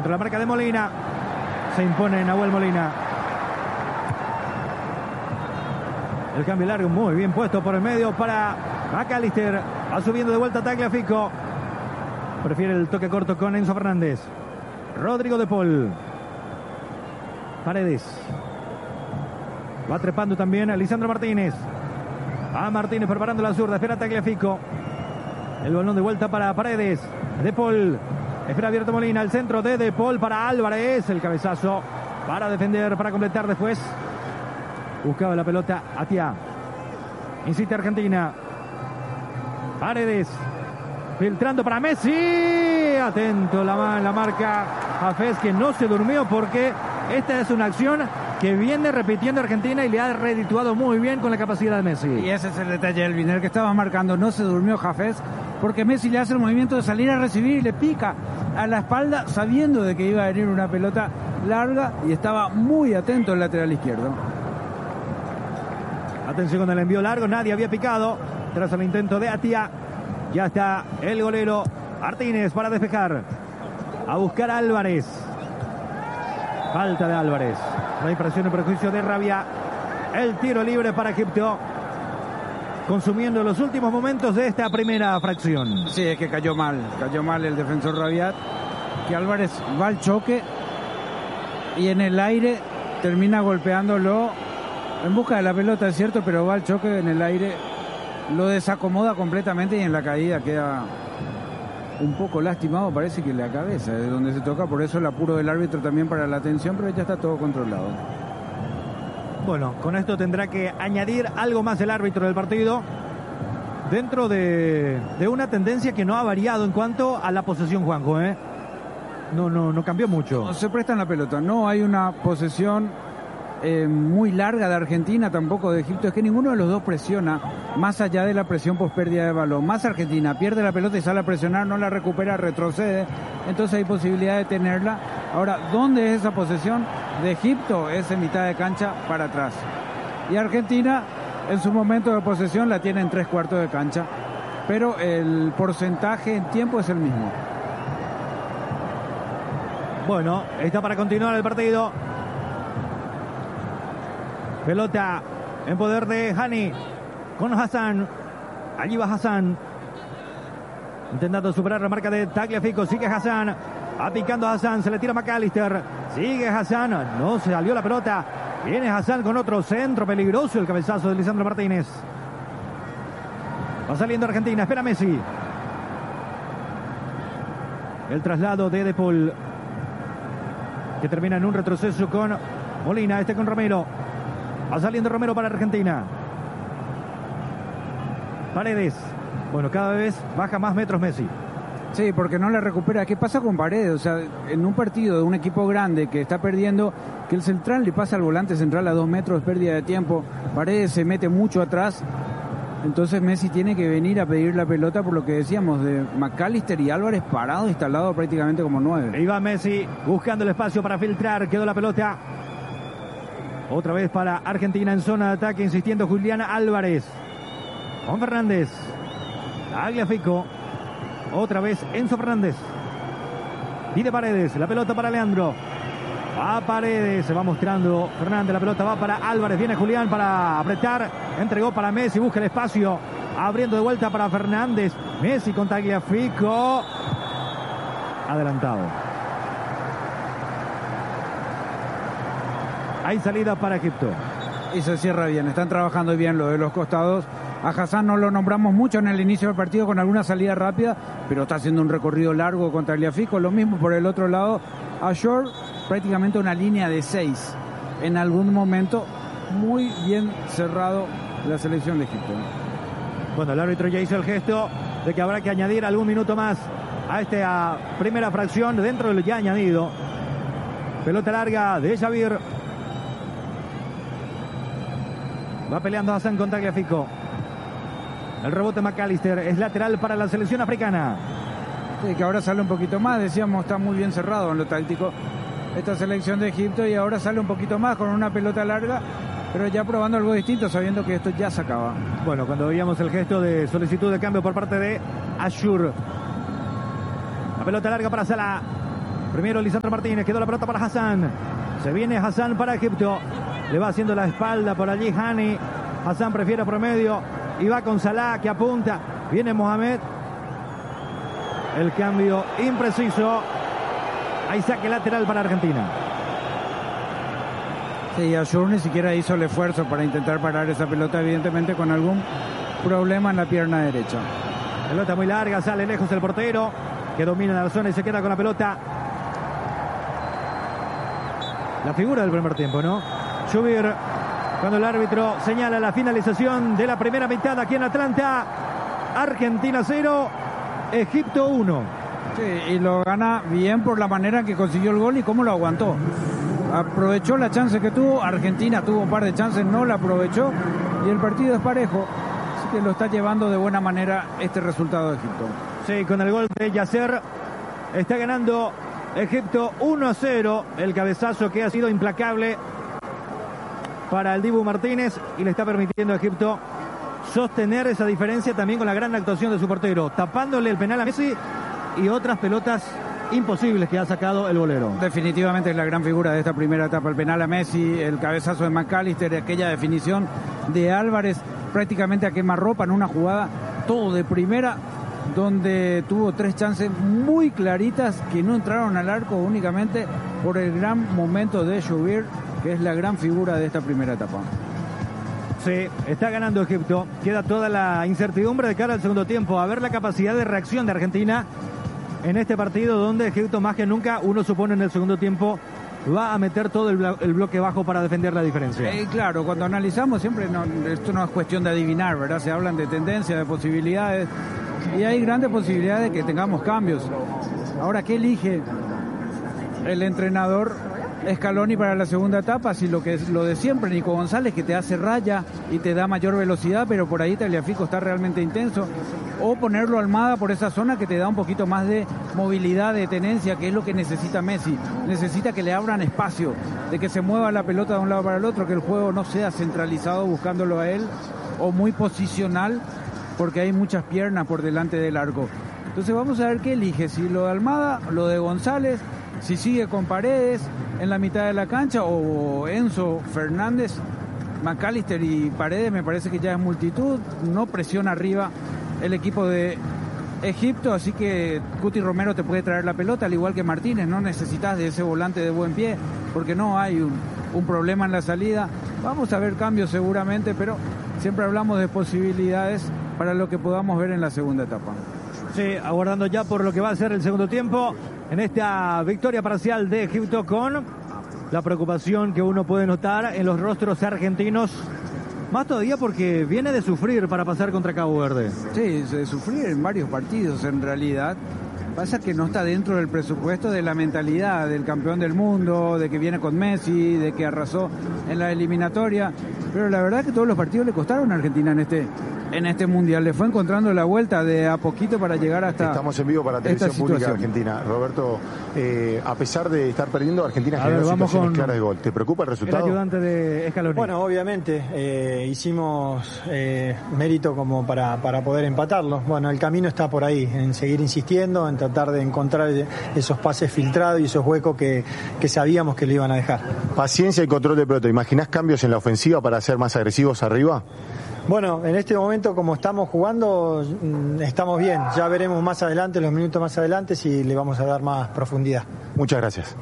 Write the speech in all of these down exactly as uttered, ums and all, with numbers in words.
Contra la marca de Molina. Se impone Nahuel Molina. El cambio largo muy bien puesto por el medio para McAllister. Va subiendo de vuelta Tagliafico. Prefiere el toque corto con Enzo Fernández. Rodrigo de Paul. Paredes. Va trepando también a Lisandro Martínez. A Martínez preparando la zurda. Espera Tagliafico. El balón de vuelta para Paredes. De Paul. Espera abierto Molina. El centro de De Paul para Álvarez. El cabezazo para defender, para completar después. Buscaba la pelota Atia. Insiste Argentina. Paredes. Filtrando para Messi. Atento la, la marca Hafez, que no se durmió porque esta es una acción que viene repitiendo Argentina y le ha redituado muy bien con la capacidad de Messi. Y ese es el detalle del Viner que estaba marcando. No se durmió Hafez porque Messi le hace el movimiento de salir a recibir y le pica a la espalda sabiendo de que iba a venir una pelota larga y estaba muy atento el lateral izquierdo. Atención con el envío largo, nadie había picado tras el intento de Atia. Ya está el golero Martínez para despejar. A buscar a Álvarez. Falta de Álvarez. No hay presión y perjuicio de Rabia. El tiro libre para Egipto. Consumiendo los últimos momentos de esta primera fracción. Sí, es que cayó mal. Cayó mal el defensor Rabiat. Que Álvarez va al choque. Y en el aire termina golpeándolo. En busca de la pelota, es cierto, pero va al choque en el aire. Lo desacomoda completamente y en la caída queda un poco lastimado, parece que la cabeza de donde se toca, por eso el apuro del árbitro también para la atención, pero ya está todo controlado. Bueno, con esto tendrá que añadir algo más el árbitro del partido dentro de, de una tendencia que no ha variado en cuanto a la posesión, Juanjo, ¿eh? No, no, no cambió mucho. No se prestan la pelota, no hay una posesión Eh, muy larga de Argentina, tampoco de Egipto. Es que ninguno de los dos presiona más allá de la presión post pérdida de balón. Más Argentina pierde la pelota y sale a presionar, no la recupera, retrocede, entonces hay posibilidad de tenerla. Ahora, ¿dónde es esa posesión? De Egipto es en mitad de cancha para atrás, y Argentina en su momento de posesión la tiene en tres cuartos de cancha, pero el porcentaje en tiempo es el mismo. Bueno, está para continuar el partido. Pelota en poder de Hani con Hassan. Allí va Hassan. Intentando superar la marca de Tagliafico. Sigue Hassan. Va picando Hassan. Se le tira McAllister. Sigue Hassan. No se salió la pelota. Viene Hassan con otro centro peligroso. El cabezazo de Lisandro Martínez. Va saliendo Argentina. Espera Messi. El traslado de De Paul, que termina en un retroceso con Molina. Este con Romero. Va saliendo Romero para Argentina. Paredes. Bueno, cada vez baja más metros Messi. Sí, porque no la recupera. ¿Qué pasa con Paredes? O sea, en un partido de un equipo grande que está perdiendo, que el central le pasa al volante central a dos metros, pérdida de tiempo. Paredes se mete mucho atrás. Entonces Messi tiene que venir a pedir la pelota, por lo que decíamos de McAllister y Álvarez parado, instalado prácticamente como nueve. Ahí va Messi buscando el espacio para filtrar. Quedó la pelota. Otra vez para Argentina en zona de ataque, insistiendo Julián Álvarez. Juan Fernández. Tagliafico. Otra vez Enzo Fernández. Pide Paredes. La pelota para Leandro. Va Paredes. Se va mostrando Fernández. La pelota va para Álvarez. Viene Julián para apretar. Entregó para Messi. Busca el espacio. Abriendo de vuelta para Fernández. Messi con Tagliafico. Adelantado. Hay salida para Egipto. Y se cierra bien, están trabajando bien lo de los costados. A Hassan no lo nombramos mucho en el inicio del partido con alguna salida rápida, pero está haciendo un recorrido largo con Tagliafico. Lo mismo por el otro lado. A Shore, prácticamente una línea de seis. En algún momento, muy bien cerrado la selección de Egipto. Bueno, el árbitro ya hizo el gesto de que habrá que añadir algún minuto más a esta primera fracción dentro del ya añadido. Pelota larga de Xavier. Va peleando Hassan con Tagliafico. El rebote McAllister es lateral para la selección africana. Sí, que ahora sale un poquito más. Decíamos, está muy bien cerrado en lo táctico esta selección de Egipto, y ahora sale un poquito más con una pelota larga, pero ya probando algo distinto, sabiendo que esto ya se acaba. Bueno, cuando veíamos el gesto de solicitud de cambio por parte de Ashur. La pelota larga para Salah. Primero Lisandro Martínez, quedó la pelota para Hassan. Se viene Hassan para Egipto. Le va haciendo la espalda por allí Hani. Hassan prefiere promedio y va con Salah que apunta. Viene Mohamed. El cambio impreciso. Hay saque lateral para Argentina. Sí, Ayur ni siquiera hizo el esfuerzo para intentar parar esa pelota, evidentemente con algún problema en la pierna derecha. Pelota muy larga, sale lejos el portero, que domina la zona y se queda con la pelota. La figura del primer tiempo, ¿no? Shubir, cuando el árbitro señala la finalización de la primera mitad aquí en Atlanta. Argentina cero, Egipto uno. Sí, y lo gana bien por la manera en que consiguió el gol y cómo lo aguantó. Aprovechó la chance que tuvo. Argentina tuvo un par de chances, no la aprovechó y el partido es parejo. Así que lo está llevando de buena manera este resultado de Egipto. Sí, con el gol de Yasser está ganando Egipto uno a cero. El cabezazo que ha sido implacable para el Dibu Martínez y le está permitiendo a Egipto sostener esa diferencia también con la gran actuación de su portero, tapándole el penal a Messi y otras pelotas imposibles que ha sacado el bolero. Definitivamente es la gran figura de esta primera etapa, el penal a Messi, el cabezazo de McAllister, aquella definición de Álvarez prácticamente a quemarropa en una jugada todo de primera, donde tuvo tres chances muy claritas que no entraron al arco únicamente por el gran momento de Shubir, que es la gran figura de esta primera etapa. Sí, está ganando Egipto. Queda toda la incertidumbre de cara al segundo tiempo. A ver la capacidad de reacción de Argentina en este partido donde Egipto más que nunca, uno supone en el segundo tiempo, va a meter todo el, blo el bloque bajo para defender la diferencia. Eh, claro, cuando analizamos siempre, no, esto no es cuestión de adivinar, ¿verdad? Se hablan de tendencias, de posibilidades, y hay grandes posibilidades de que tengamos cambios. Ahora, ¿qué elige el entrenador Scaloni para la segunda etapa? Si lo que es lo de siempre, Nico González, que te hace raya y te da mayor velocidad, pero por ahí Tagliafico está realmente intenso, o ponerlo Almada por esa zona que te da un poquito más de movilidad, de tenencia, que es lo que necesita Messi. Necesita que le abran espacio, de que se mueva la pelota de un lado para el otro, que el juego no sea centralizado buscándolo a él, o muy posicional, porque hay muchas piernas por delante del arco. Entonces vamos a ver qué elige, si lo de Almada, lo de González, si sigue con Paredes en la mitad de la cancha, o Enzo Fernández. McAllister y Paredes me parece que ya es multitud, no presiona arriba el equipo de Egipto, así que Cuti Romero te puede traer la pelota, al igual que Martínez. No necesitas de ese volante de buen pie, porque no hay un, un problema en la salida. Vamos a ver cambios seguramente, pero siempre hablamos de posibilidades para lo que podamos ver en la segunda etapa. Sí, aguardando ya por lo que va a ser el segundo tiempo en esta victoria parcial de Egipto, con la preocupación que uno puede notar en los rostros argentinos, más todavía porque viene de sufrir para pasar contra Cabo Verde. Sí, de sufrir en varios partidos en realidad. Pasa que no está dentro del presupuesto de la mentalidad del campeón del mundo, de que viene con Messi, de que arrasó en la eliminatoria. Pero la verdad es que todos los partidos le costaron a Argentina en este en este mundial. Le fue encontrando la vuelta de a poquito para llegar hasta. Estamos en vivo para Televisión Pública de Argentina. Roberto, eh, a pesar de estar perdiendo, Argentina generó situaciones claras de gol. ¿Te preocupa el resultado? El ayudante de Scaloni. Bueno, obviamente eh, hicimos eh, mérito como para, para poder empatarlo. Bueno, el camino está por ahí, en seguir insistiendo, en tratar de encontrar esos pases filtrados y esos huecos que, que sabíamos que le iban a dejar. Paciencia y control de pelota. ¿Imaginás cambios en la ofensiva para ser más agresivos arriba? Bueno, en este momento como estamos jugando, estamos bien. Ya veremos más adelante, los minutos más adelante, si le vamos a dar más profundidad. Muchas gracias.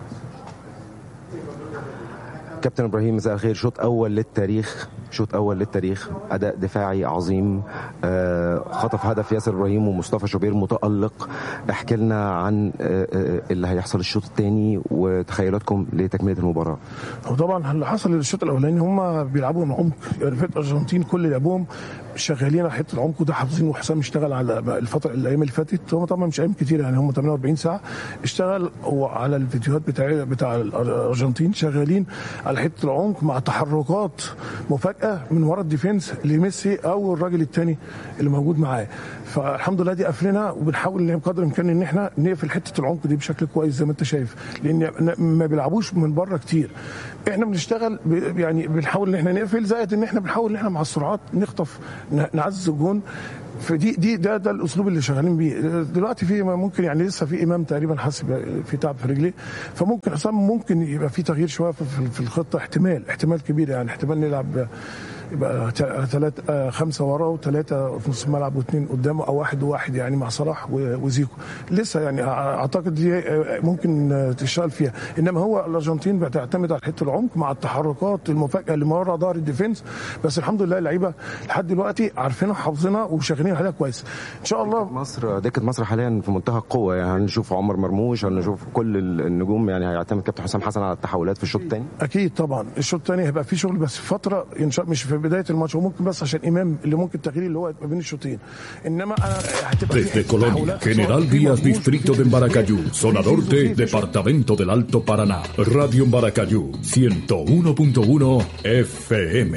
كابتن ابراهيم مساء الخير. شوط اول للتاريخ شوط اول للتاريخ اداء دفاعي عظيم، خطف هدف ياسر ابراهيم ومصطفى شوبير متالق. احكي لنا عن اللي هيحصل الشوط الثاني وتخيلاتكم لتكمله المباراه. وطبعا اللي حصل الشوط الاولاني هم بيلعبوا من عمق، يعني فرقه الارجنتين كل لعبهم شغالين على حته العمق وده حافظين، وحسام اشتغل على الفتره الايام اللي فاتت. هم طبعا مش ايام كتير، يعني هم ثمانية وأربعين ساعه اشتغل على الفيديوهات بتاع بتاع الارجنتين، شغالين على حته العمق مع تحركات مفاجاه من ورا الديفنس لميسي او الراجل الثاني اللي موجود معاه. فالحمد لله دي قافلينها، وبنحاول بقدر الامكان ان احنا نقفل حته العمق دي بشكل كويس زي ما انت شايف، لان ما بيلعبوش من بره كتير. احنا بنشتغل يعني بنحاول ان احنا نقفل، زائد ان احنا بنحاول ان احنا مع السرعات نخطف نعزز الجون. فدي دي ده ده الاسلوب اللي شغالين بيه دلوقتي. في ممكن يعني لسه في امام تقريبا حاسس في تعب في رجليه، فممكن حسام ممكن يبقى في تغيير شويه في الخطه، احتمال احتمال كبير يعني، احتمال نلعب يبقى ثلاثة خمسة ورا وثلاثة في نص الملعب واثنين قدامه، أو واحد وواحد يعني مع صلاح وزيكو. لسه يعني أعتقد دي ممكن تشتغل فيها، إنما هو الأرجنتين بتعتمد على حتة العمق مع التحركات المفاجئة اللي ورا ظهر الديفنس. بس الحمد لله اللعيبة لحد دلوقتي عارفينها وحافظينها وشغالين عليها كويس إن شاء الله. مصر دكة مصر حاليا في منتهى القوة، يعني هنشوف عمر مرموش، هنشوف كل النجوم، يعني هيعتمد كابتن حسام حسن على التحولات في الشوط الثاني. أكيد طبعا الشوط الثاني هيبقى في شغل، بس في فترة إن شاء مش في بدايه الماتش، وممكن بس عشان امام اللي ممكن التغيير اللي هو ما بين الشوطين. انما انا هتبقى desde Colonia, General Díaz, distrito de Embaracayú, zona norte, departamento del Alto Paraná. Radio Embaracayú, ciento uno punto uno F M.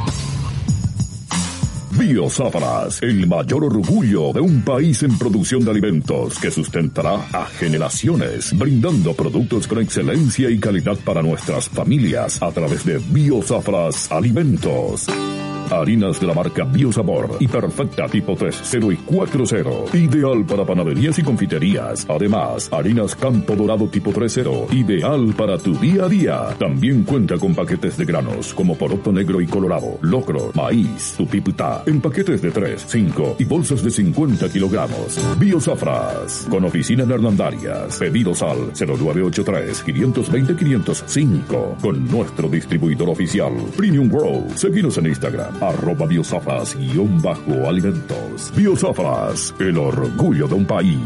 Biosafras, el mayor orgullo de un país en producción de alimentos que sustentará a generaciones, brindando productos con excelencia y calidad para nuestras familias a través de Biosafras Alimentos. Harinas de la marca Biosabor y Perfecta tipo tres cero y cuatro cero. Ideal para panaderías y confiterías. Además, harinas Campo Dorado tipo tres cero. Ideal para tu día a día. También cuenta con paquetes de granos como poroto negro y colorado, locro, maíz, tupiputá, en paquetes de tres, cinco y bolsas de cincuenta kilogramos. Biosafras, con oficina en Hernandarias. Pedidos al cero nueve ocho tres, cinco dos cero, cinco cero cinco. Con nuestro distribuidor oficial, Premium World. Seguinos en Instagram. Arroba Biosafras guión bajo alimentos. Biosafras, el orgullo de un país.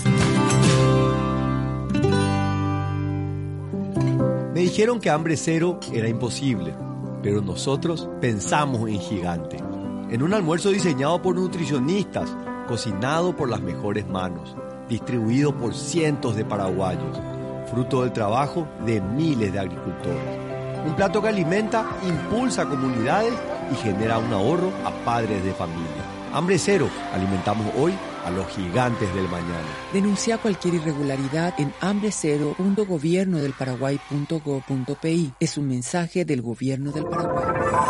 Me dijeron que hambre cero era imposible, pero nosotros pensamos en gigante. En un almuerzo diseñado por nutricionistas, cocinado por las mejores manos, distribuido por cientos de paraguayos, fruto del trabajo de miles de agricultores. Un plato que alimenta, impulsa comunidades y genera un ahorro a padres de familia. Hambre cero, alimentamos hoy a los gigantes del mañana. Denuncia cualquier irregularidad en hambre cero punto gobierno del paraguay punto gob punto pi. Es un mensaje del Gobierno del Paraguay.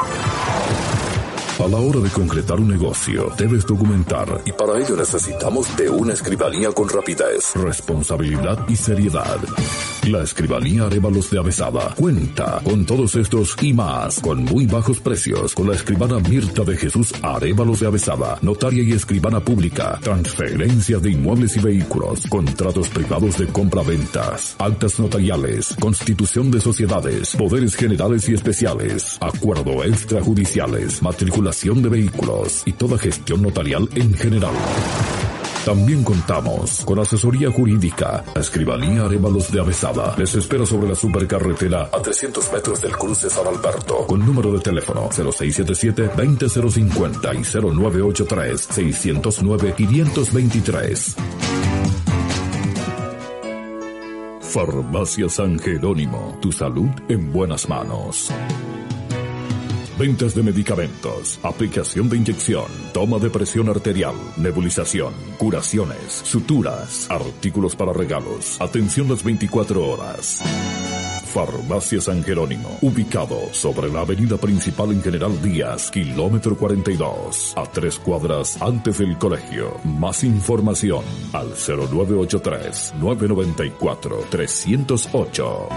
A la hora de concretar un negocio, debes documentar, y para ello necesitamos de una escribanía con rapidez, responsabilidad y seriedad. La Escribanía Arévalos de Avezada cuenta con todos estos y más, con muy bajos precios, con la escribana Mirta de Jesús Arévalos de Avezada, notaria y escribana pública, transferencias de inmuebles y vehículos, contratos privados de compra-ventas, actas notariales, constitución de sociedades, poderes generales y especiales, acuerdo extrajudiciales, matriculación de vehículos y toda gestión notarial en general. También contamos con asesoría jurídica. La Escribanía Arévalos de Avezada les espera sobre la supercarretera a trescientos metros del cruce San Alberto, con número de teléfono cero seis siete siete, veinte cero cincuenta y cero nueve ocho tres, seiscientos nueve, quinientos veintitrés. Farmacia San Jerónimo, tu salud en buenas manos. Ventas de medicamentos, aplicación de inyección, toma de presión arterial, nebulización, curaciones, suturas, artículos para regalos, atención las veinticuatro horas. Farmacia San Jerónimo, ubicado sobre la avenida principal en General Díaz, kilómetro cuarenta y dos, a tres cuadras antes del colegio. Más información al cero nueve ocho tres, nueve nueve cuatro, tres cero ocho.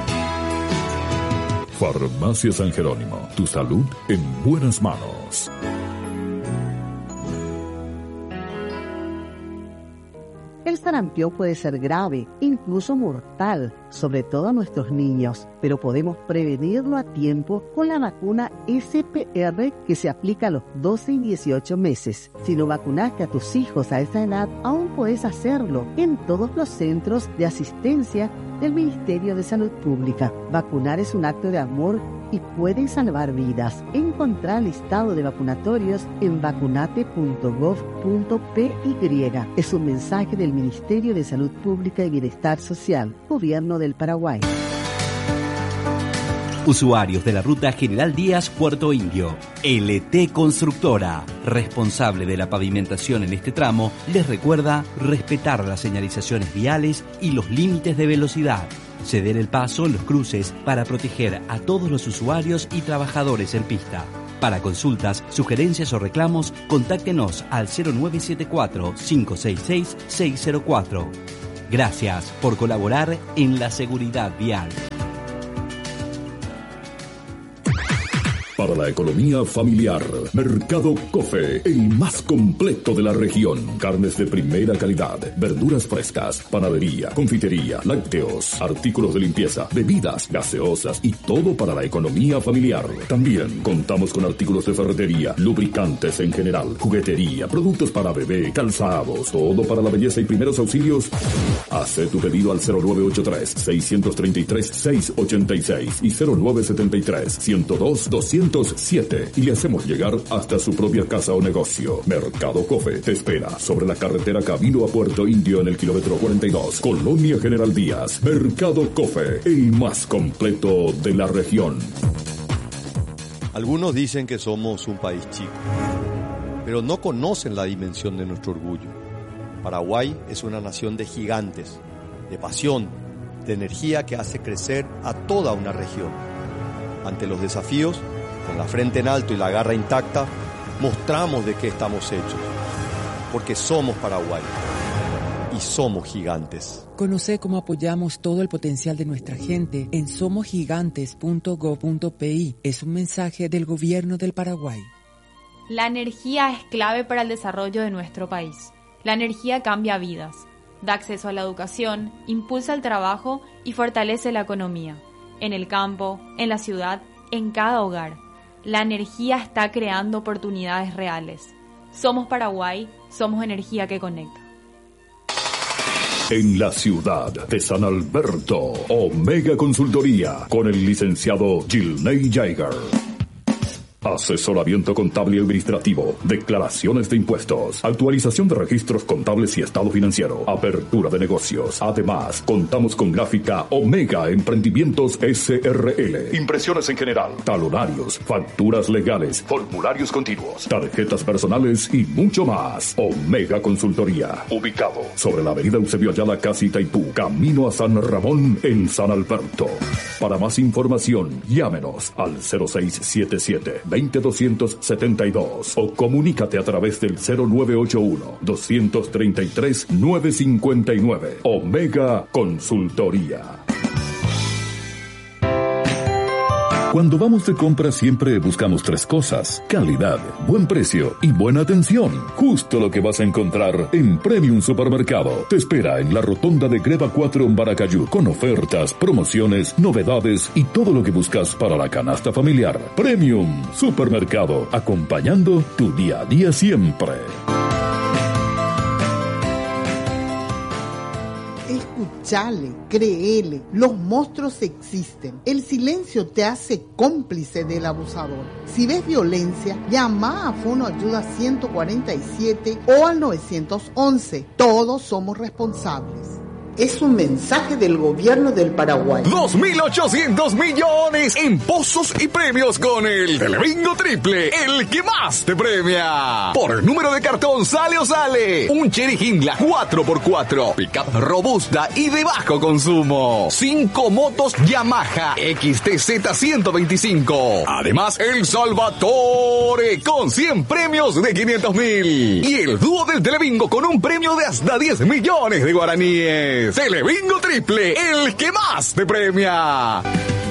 Farmacia San Jerónimo, tu salud en buenas manos. El sarampión puede ser grave, incluso mortal, sobre todo a nuestros niños, pero podemos prevenirlo a tiempo con la vacuna S P R que se aplica a los doce y dieciocho meses. Si no vacunaste a tus hijos a esa edad, aún puedes hacerlo en todos los centros de asistencia del Ministerio de Salud Pública. Vacunar es un acto de amor y puede salvar vidas. Encontrá el listado de vacunatorios en vacunate punto gob punto pi. Es un mensaje del Ministerio de Salud Pública y Bienestar Social, Gobierno del Paraguay. Usuarios de la ruta General Díaz Puerto Indio, L T Constructora, responsable de la pavimentación en este tramo, les recuerda respetar las señalizaciones viales y los límites de velocidad, ceder el paso en los cruces para proteger a todos los usuarios y trabajadores en pista. Para consultas, sugerencias o reclamos, contáctenos al cero nueve siete cuatro, cinco seis seis, seis cero cuatro. Gracias por colaborar en la seguridad vial. Para la economía familiar, Mercado Cofe, el más completo de la región. Carnes de primera calidad, verduras frescas, panadería, confitería, lácteos, artículos de limpieza, bebidas, gaseosas y todo para la economía familiar. También contamos con artículos de ferretería, lubricantes en general, juguetería, productos para bebé, calzados, todo para la belleza y primeros auxilios. Haz tu pedido al cero nueve ocho tres, seis tres tres, seis ocho seis y cero nueve siete tres, ciento dos, doscientos siete y le hacemos llegar hasta su propia casa o negocio. Mercado Cofe te espera sobre la carretera camino a Puerto Indio en el kilómetro cuarenta y dos, Colonia General Díaz. Mercado Cofe, el más completo de la región. Algunos dicen que somos un país chico, pero no conocen la dimensión de nuestro orgullo. Paraguay es una nación de gigantes, de pasión, de energía que hace crecer a toda una región. Ante los desafíos, con la frente en alto y la garra intacta, mostramos de qué estamos hechos, porque somos Paraguay y somos gigantes. Conoce cómo apoyamos todo el potencial de nuestra gente en somos gigantes punto gob punto pe. Es un mensaje del Gobierno del Paraguay. La energía es clave para el desarrollo de nuestro país. La energía cambia vidas, da acceso a la educación, impulsa el trabajo y fortalece la economía. En el campo, en la ciudad, en cada hogar. La energía está creando oportunidades reales. Somos Paraguay, somos energía que conecta. En la ciudad de San Alberto, Omega Consultoría, con el licenciado Gilney Jaeger. Asesoramiento contable y administrativo, declaraciones de impuestos, actualización de registros contables y estado financiero, apertura de negocios. Además, contamos con gráfica Omega Emprendimientos S R L, impresiones en general, talonarios, facturas legales, formularios continuos, tarjetas personales y mucho más. Omega Consultoría, ubicado sobre la avenida Eusebio Ayala, casi Itaipú, camino a San Ramón en San Alberto. Para más información, llámenos al cero seis siete siete, veinte, doscientos setenta y dos o comunícate a través del cero nueve ocho uno, doscientos treinta y tres, novecientos cincuenta y nueve. Omega Consultoría. Cuando vamos de compra siempre buscamos tres cosas: calidad, buen precio y buena atención. Justo lo que vas a encontrar en Premium Supermercado. Te espera en la rotonda de Greva cuatro en Baracayú, con ofertas, promociones, novedades y todo lo que buscas para la canasta familiar. Premium Supermercado, acompañando tu día a día siempre. Escuchale, créele, los monstruos existen. El silencio te hace cómplice del abusador. Si ves violencia, llama a Fono Ayuda ciento cuarenta y siete o al nueve once. Todos somos responsables. Es un mensaje del Gobierno del Paraguay. dos mil ochocientos millones en pozos y premios con el Telebingo Triple, el que más te premia. Por número de cartón sale o sale un Chery Hindla cuatro por cuatro, pickup robusta y de bajo consumo. Cinco motos Yamaha X T Z ciento veinticinco. Además, el Salvatore con cien premios de quinientos mil. Y el dúo del Telebingo con un premio de hasta diez millones de guaraníes. Telebingo Triple, el que más te premia.